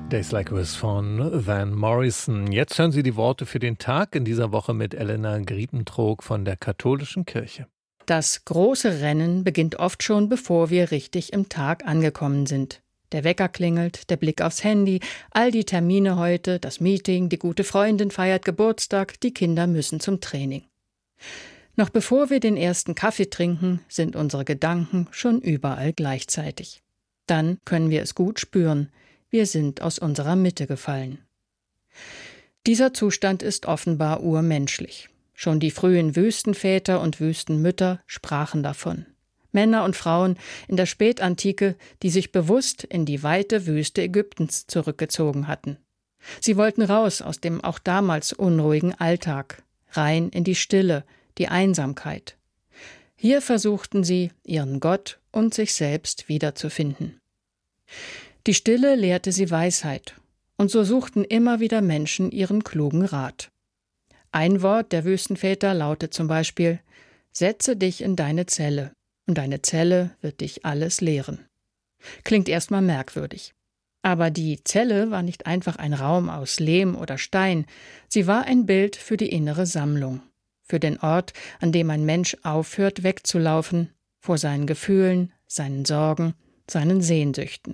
Days Like This von Van Morrison. Jetzt hören Sie die Worte für den Tag in dieser Woche mit Elena Griepentrog von der Katholischen Kirche. Das große Rennen beginnt oft schon, bevor wir richtig im Tag angekommen sind. Der Wecker klingelt, der Blick aufs Handy, all die Termine heute, das Meeting, die gute Freundin feiert Geburtstag, die Kinder müssen zum Training. Noch bevor wir den ersten Kaffee trinken, sind unsere Gedanken schon überall gleichzeitig. Dann können wir es gut spüren. Wir sind aus unserer Mitte gefallen. Dieser Zustand ist offenbar urmenschlich. Schon die frühen Wüstenväter und Wüstenmütter sprachen davon. Männer und Frauen in der Spätantike, die sich bewusst in die weite Wüste Ägyptens zurückgezogen hatten. Sie wollten raus aus dem auch damals unruhigen Alltag, rein in die Stille, die Einsamkeit. Hier versuchten sie, ihren Gott und sich selbst wiederzufinden. Die Stille lehrte sie Weisheit, und so suchten immer wieder Menschen ihren klugen Rat. Ein Wort der Wüstenväter lautet zum Beispiel: Setze dich in deine Zelle, und deine Zelle wird dich alles lehren. Klingt erstmal merkwürdig. Aber die Zelle war nicht einfach ein Raum aus Lehm oder Stein, sie war ein Bild für die innere Sammlung, für den Ort, an dem ein Mensch aufhört wegzulaufen, vor seinen Gefühlen, seinen Sorgen, seinen Sehnsüchten.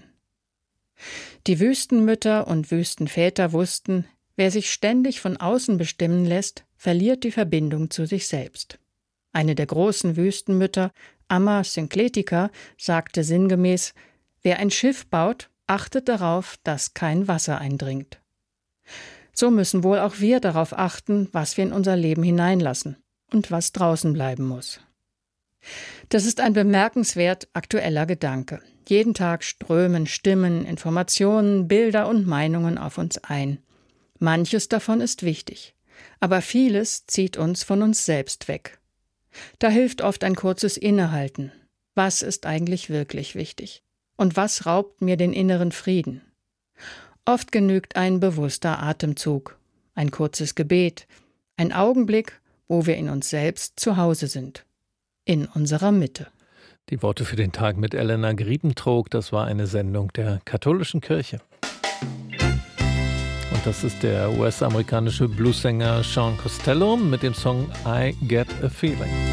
Die Wüstenmütter und Wüstenväter wussten, wer sich ständig von außen bestimmen lässt, verliert die Verbindung zu sich selbst. Eine der großen Wüstenmütter, Amma Synkletika, sagte sinngemäß: Wer ein Schiff baut, achtet darauf, dass kein Wasser eindringt. So müssen wohl auch wir darauf achten, was wir in unser Leben hineinlassen und was draußen bleiben muss. Das ist ein bemerkenswert aktueller Gedanke. Jeden Tag strömen Stimmen, Informationen, Bilder und Meinungen auf uns ein. Manches davon ist wichtig, aber vieles zieht uns von uns selbst weg. Da hilft oft ein kurzes Innehalten. Was ist eigentlich wirklich wichtig? Und was raubt mir den inneren Frieden? Oft genügt ein bewusster Atemzug, ein kurzes Gebet, ein Augenblick, wo wir in uns selbst zu Hause sind, in unserer Mitte. Die Worte für den Tag mit Elena Griepentrog, das war eine Sendung der Katholischen Kirche. Und das ist der US-amerikanische Bluesänger Sean Costello mit dem Song I Get a Feeling.